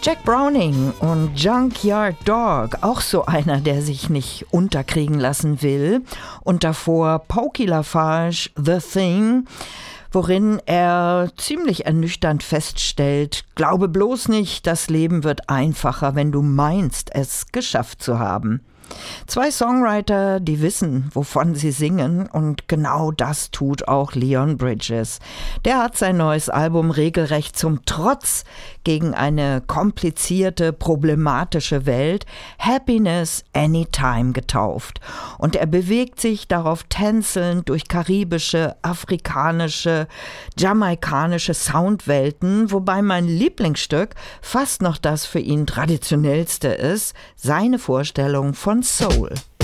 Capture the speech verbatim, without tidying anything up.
Jack Browning und Junkyard Dog, auch so einer, der sich nicht unterkriegen lassen will. Und davor Pokey Lafarge, The Thing, worin er ziemlich ernüchternd feststellt, glaube bloß nicht, das Leben wird einfacher, wenn du meinst, es geschafft zu haben. Zwei Songwriter, die wissen, wovon sie singen, und genau das tut auch Leon Bridges. Der hat sein neues Album regelrecht zum Trotz gegen eine komplizierte, problematische Welt Happiness Anytime getauft. Und er bewegt sich darauf tänzelnd durch karibische, afrikanische, jamaikanische Soundwelten, wobei mein Lieblingsstück fast noch das für ihn traditionellste ist, seine Vorstellung von Soul.